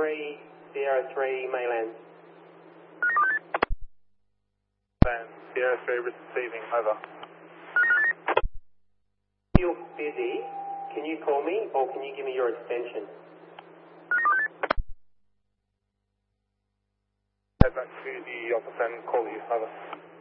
3, Sierra 3, mainland. And Sierra 3 receiving, over. If you're busy, can you call me or can you give me your extension? Head back to the office and call you, over.